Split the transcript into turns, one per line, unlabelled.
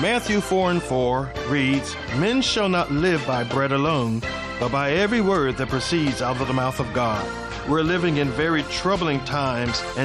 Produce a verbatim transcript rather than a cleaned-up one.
Matthew four and four reads, Men shall not live by bread alone, but by every word that proceeds out of the mouth of God. We're living in very troubling times, and